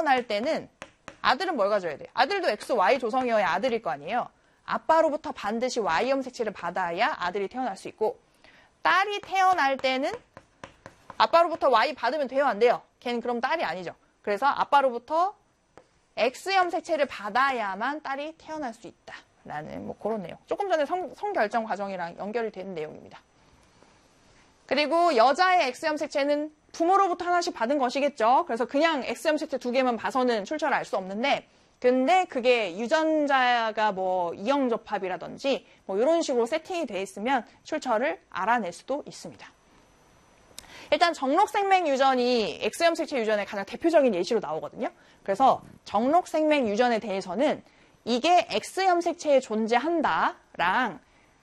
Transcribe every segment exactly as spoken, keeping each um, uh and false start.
태어날 때는 아들은 뭘 가져야 돼요? 아들도 엑스 와이 조성이어야 아들일 거 아니에요. 아빠로부터 반드시 Y형 색채를 받아야 아들이 태어날 수 있고, 딸이 태어날 때는 아빠로부터 Y 받으면 돼요, 안 돼요? 걔는 그럼 딸이 아니죠. 그래서 아빠로부터 X형 색채를 받아야만 딸이 태어날 수 있다라는 뭐 그런 내용. 조금 전에 성, 성결정 과정이랑 연결이 되는 내용입니다. 그리고 여자의 X형 색채는 부모로부터 하나씩 받은 것이겠죠. 그래서 그냥 X형 색채 두 개만 봐서는 출처를 알 수 없는데, 근데 그게 유전자가 뭐 이형 접합이라든지 뭐 이런 식으로 세팅이 돼 있으면 출처를 알아낼 수도 있습니다. 일단 정록생명 유전이 X형 색채 유전의 가장 대표적인 예시로 나오거든요. 그래서 정록생명 유전에 대해서는 이게 X형 색채에 존재한다랑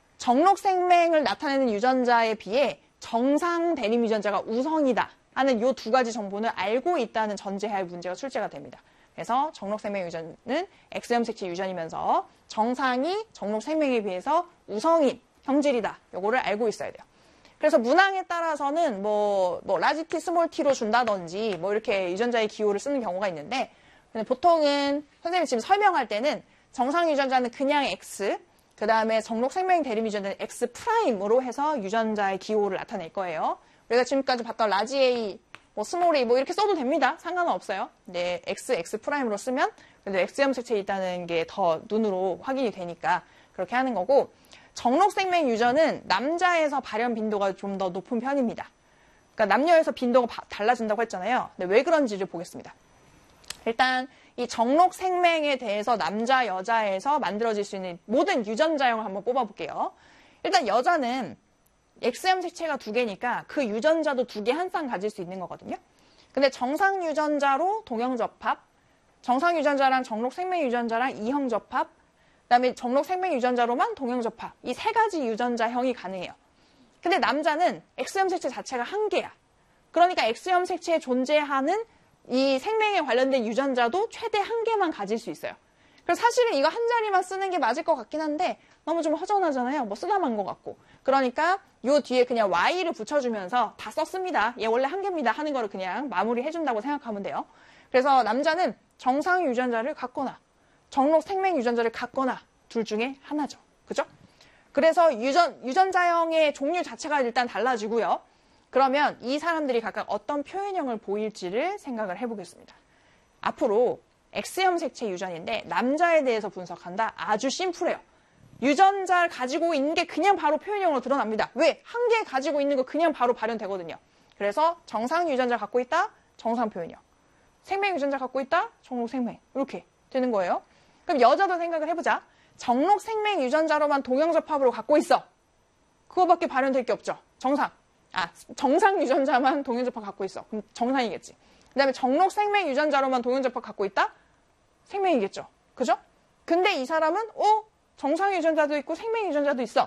정록생명을 나타내는 유전자에 비해 정상 대립 유전자가 우성이다 하는 이 두 가지 정보는 알고 있다는 전제하에 문제가 출제가 됩니다. 그래서 정록생명 유전은 X형 색채 유전이면서 정상이 정록생명에 비해서 우성인 형질이다. 요거를 알고 있어야 돼요. 그래서 문항에 따라서는 뭐, 뭐 라지 t, 스몰 t로 준다든지 뭐 이렇게 유전자의 기호를 쓰는 경우가 있는데, 근데 보통은 선생님이 지금 설명할 때는 정상 유전자는 그냥 X, 그 다음에 정록생명 대립 유전자는 X 프라임으로 해서 유전자의 기호를 나타낼 거예요. 우리가 지금까지 봤던 라지 A, 뭐 스몰 A 뭐 이렇게 써도 됩니다. 상관은 없어요. 근데 X, X 프라임으로 쓰면 그래도 X형 색채에 있다는 게 더 눈으로 확인이 되니까 그렇게 하는 거고, 정록생명 유전은 남자에서 발현 빈도가 좀 더 높은 편입니다. 그러니까 남녀에서 빈도가 바, 달라진다고 했잖아요. 근데 왜 그런지를 보겠습니다. 일단 이 정록생명에 대해서 남자, 여자에서 만들어질 수 있는 모든 유전자형을 한번 뽑아볼게요. 일단 여자는 X형 색채가 두 개니까 그 유전자도 두 개 한 쌍 가질 수 있는 거거든요. 근데 정상 유전자로 동형 접합, 정상 유전자랑 정록생명 유전자랑 이형 접합, 그다음에 정록생명 유전자로만 동형 접합, 이 세 가지 유전자형이 가능해요. 근데 남자는 X형 색채 자체가 한 개야. 그러니까 X형 색채에 존재하는 이 생명에 관련된 유전자도 최대 한 개만 가질 수 있어요. 그래서 사실은 이거 한 자리만 쓰는 게 맞을 것 같긴 한데 너무 좀 허전하잖아요. 뭐 쓰다만 것 같고. 그러니까 요 뒤에 그냥 Y를 붙여주면서 다 썼습니다. 얘 원래 한 개입니다 하는 거를 그냥 마무리해준다고 생각하면 돼요. 그래서 남자는 정상 유전자를 갖거나 정록 생명 유전자를 갖거나 둘 중에 하나죠. 그죠? 그래서 유전, 유전자형의 종류 자체가 일단 달라지고요. 그러면 이 사람들이 각각 어떤 표현형을 보일지를 생각을 해보겠습니다. 앞으로 X형 색채 유전인데 남자에 대해서 분석한다. 아주 심플해요. 유전자를 가지고 있는 게 그냥 바로 표현형으로 드러납니다. 왜? 한 개 가지고 있는 거 그냥 바로 발현되거든요. 그래서 정상 유전자 갖고 있다. 정상 표현형. 생명 유전자 갖고 있다. 정록 생명. 이렇게 되는 거예요. 그럼 여자도 생각을 해보자. 정록 생명 유전자로만 동형 접합으로 갖고 있어. 그거밖에 발현될 게 없죠. 정상. 아, 정상 유전자만 동형 접합 갖고 있어. 그럼 정상이겠지. 그 다음에 정록 생명 유전자로만 동형 접합 갖고 있다? 생명이겠죠. 그죠? 근데 이 사람은 어? 정상 유전자도 있고 생명 유전자도 있어.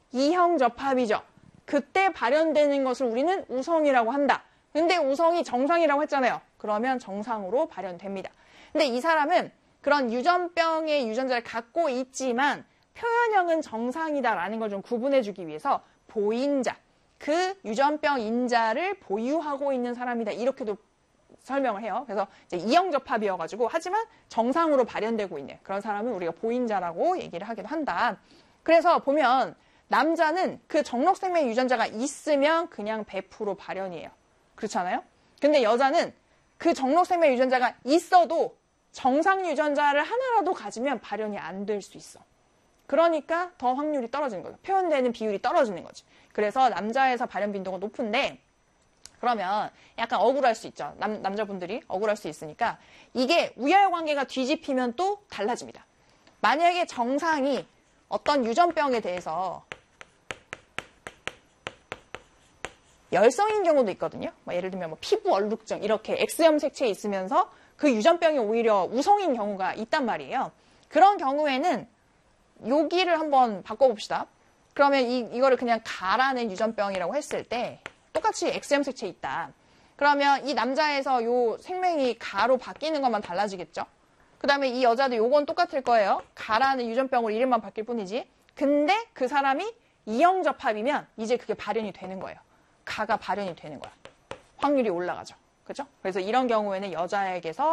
이형 접합이죠. 그때 발현되는 것을 우리는 우성이라고 한다. 근데 우성이 정상이라고 했잖아요. 그러면 정상으로 발현됩니다. 근데 이 사람은 그런 유전병의 유전자를 갖고 있지만 표현형은 정상이다라는 걸 좀 구분해주기 위해서 보인자, 그 유전병 인자를 보유하고 있는 사람이다. 이렇게도 설명을 해요. 그래서 이제 이형 접합이어가지고 하지만 정상으로 발현되고 있는 그런 사람은 우리가 보인자라고 얘기를 하기도 한다. 그래서 보면 남자는 그 정록생명 유전자가 있으면 그냥 백 퍼센트 발현이에요. 그렇잖아요? 근데 여자는 그 정록생명 유전자가 있어도 정상 유전자를 하나라도 가지면 발현이 안 될 수 있어. 그러니까 더 확률이 떨어지는 거죠. 표현되는 비율이 떨어지는 거지. 그래서 남자에서 발현 빈도가 높은데 그러면 약간 억울할 수 있죠. 남, 남자분들이 억울할 수 있으니까 이게 우열관계가 뒤집히면 또 달라집니다. 만약에 정상이 어떤 유전병에 대해서 열성인 경우도 있거든요. 뭐 예를 들면 뭐 피부 얼룩증 이렇게 X형 색채에 있으면서 그 유전병이 오히려 우성인 경우가 있단 말이에요. 그런 경우에는 여기를 한번 바꿔봅시다. 그러면 이, 이거를 그냥 가라는 유전병이라고 했을 때 똑같이 X형 색채에 있다. 그러면 이 남자에서 요 생명이 가로 바뀌는 것만 달라지겠죠. 그 다음에 이 여자도 요건 똑같을 거예요. 가라는 유전병으로 이름만 바뀔 뿐이지. 근데 그 사람이 이형 접합이면 이제 그게 발현이 되는 거예요. 가가 발현이 되는 거야. 확률이 올라가죠. 그죠? 그래서 이런 경우에는 여자에게서